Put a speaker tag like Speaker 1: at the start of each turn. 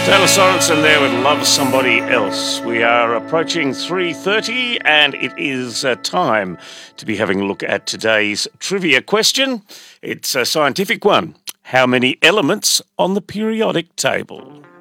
Speaker 1: Taylor Sorensen there with Love Somebody Else. We are approaching 3:30 and it is time to be having a look at today's trivia question. It's a scientific one. How many elements on the periodic table?